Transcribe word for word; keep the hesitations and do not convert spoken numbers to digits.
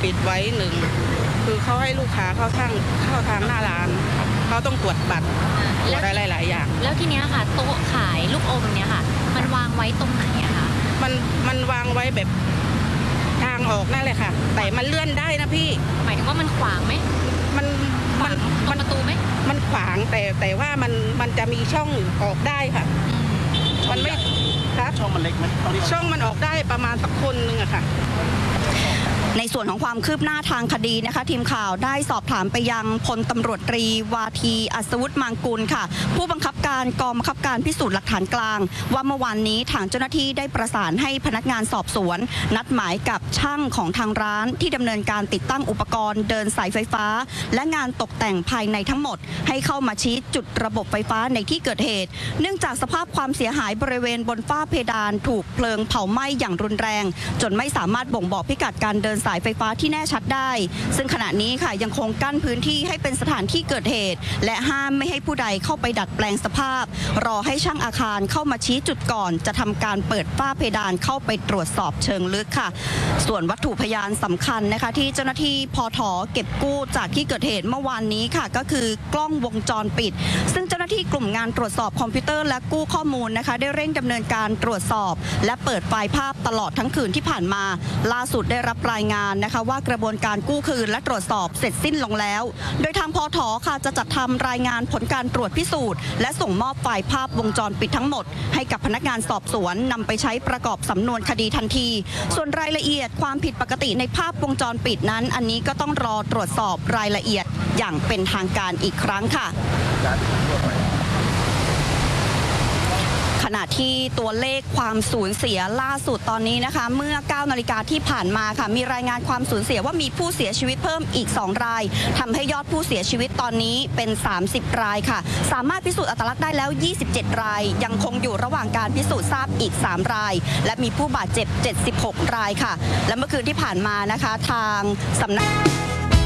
ปิดไว้หนึ่งคือเขาให้ลูกค้าเข้าทางเข้าทางหน้าร้านเขาต้องตรวจบัตรตรวจอะไรหลายๆอย่างแล้วทีเนี้ยค่ะโต๊ะขายลูกอมเนี่ยค่ะมันวางไว้ตรงไหนอะคะมันมันวางไว้แบบทางออกนั่นแหละค่ะแต่มันเลื่อนได้นะพี่หมายถึงว่ามันขวางไหมมันมันมันประตูไหมมันขวางแต่แต่ว่ามันมันจะมีช่องออกได้ค่ะมันไม่ครับช่องมันเล็กไหมช่องมันออกได้ประมาณสักคนนึงอะค่ะในส่วนของความคืบหน้าทางคดีนะคะทีมข่าวได้สอบถามไปยังพลตำรวจตรีวาทีอัศวุฒิมังกุลค่ะผู้บังคับการกองบังคับการพิสูจน์หลักฐานกลางว่าเมื่อวานนี้ทางเจ้าหน้าที่ได้ประสานให้พนักงานสอบสวนนัดหมายกับช่างของทางร้านที่ดำเนินการติดตั้งอุปกรณ์เดินสายไฟฟ้าและงานตกแต่งภายในทั้งหมดให้เข้ามาชี้จุดระบบไฟฟ้าในที่เกิดเหตุเนื่องจากสภาพความเสียหายบริเวณบนฝ้าเพดานถูกเพลิงเผาไหม้อย่างรุนแรงจนไม่สามารถบ่งบอกพิกัดการเดินสายไฟฟ้าที่แน่ชัดได้ซึ่งขณะนี้ค่ะยังคงกั้นพื้นที่ให้เป็นสถานที่เกิดเหตุและห้ามไม่ให้ผู้ใดเข้าไปดัดแปลงสภาพรอให้ช่างอาคารเข้ามาชี้จุดก่อนจะทำการเปิดฝ้าเพดานเข้าไปตรวจสอบเชิงลึกค่ะส่วนวัตถุพยานสำคัญนะคะที่เจ้าหน้าที่พถ.เก็บกู้จากที่เกิดเหตุเมื่อวานนี้ค่ะก็คือกล้องวงจรปิดซึ่งเจ้าหน้าที่กลุ่มงานตรวจสอบคอมพิวเตอร์และกู้ข้อมูลนะคะได้เร่งดำเนินการตรวจสอบและเปิดไฟล์ภาพตลอดทั้งคืนที่ผ่านมาล่าสุดได้รับรายงานนะคะว่ากระบวนการกู้คืนและตรวจสอบเสร็จสิ้นลงแล้วโดยทางพถ.ค่ะจะจัดทำรายงานผลการตรวจพิสูจน์และส่งมอบไฟล์ภาพวงจรปิดทั้งหมดให้กับพนักงานสอบสวนนำไปใช้ประกอบสำนวนคดีทันทีส่วนรายละเอียดความผิดปกติในภาพวงจรปิดนั้นอันนี้ก็ต้องรอตรวจสอบรายละเอียดอย่างเป็นทางการอีกครั้งค่ะขณะที่ตัวเลขความสูญเสียล่าสุดตอนนี้นะคะเมื่อเก้านาฬิกาที่ผ่านมาค่ะมีรายงานความสูญเสียว่ามีผู้เสียชีวิตเพิ่มอีกสองรายทำให้ยอดผู้เสียชีวิตตอนนี้เป็นสามสิบรายค่ะสามารถพิสูจน์อัตลักษณ์ได้แล้วยี่สิบเจ็ดรายยังคงอยู่ระหว่างการพิสูจน์ทราบอีกสามรายและมีผู้บาดเจ็บเจ็ดสิบหกรายค่ะและเมื่อคืนที่ผ่านมานะคะทางสำนัก